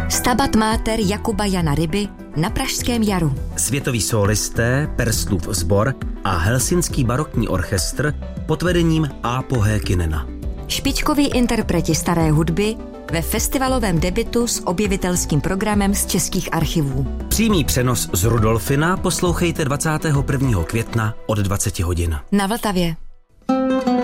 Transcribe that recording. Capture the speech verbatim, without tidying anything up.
Stabat Mater Jakuba Jana Ryby na Pražském jaru. Světoví sólisté, Perslův sbor a Helsinský barokní orchestr pod vedením Aapo Heikkinen. Špičkoví interpreti staré hudby ve festivalovém debutu s objevitelským programem z českých archivů. Přímý přenos z Rudolfina poslouchejte dvacátého prvního května od dvaceti hodin. Na Vltavě.